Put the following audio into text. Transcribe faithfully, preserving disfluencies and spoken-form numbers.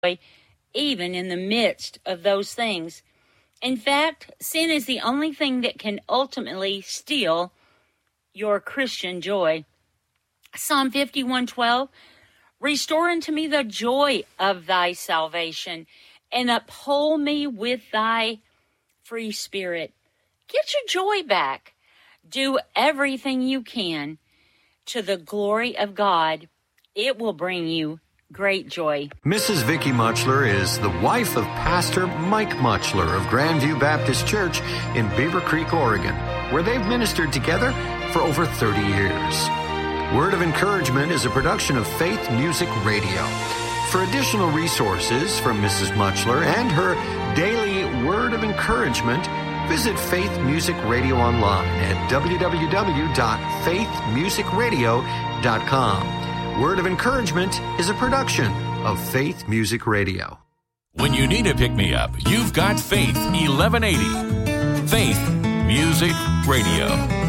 even in the midst of those things. In fact, sin is the only thing that can ultimately steal your Christian joy. Psalm fifty-one twelve, restore unto me the joy of thy salvation, and uphold me with thy free spirit. Get your joy back. Do everything you can to the glory of God. It will bring you great joy. Missus Vicky Muchler is the wife of Pastor Mike Muchler of Grandview Baptist Church in Beaver Creek, Oregon, where they've ministered together for over thirty years. Word of Encouragement is a production of Faith Music Radio. For additional resources from Missus Muchler and her daily Word of Encouragement, visit Faith Music Radio online at w w w dot faith music radio dot com. Word of Encouragement is a production of Faith Music Radio. When you need a pick-me-up, you've got Faith eleven eighty. Faith Music Radio.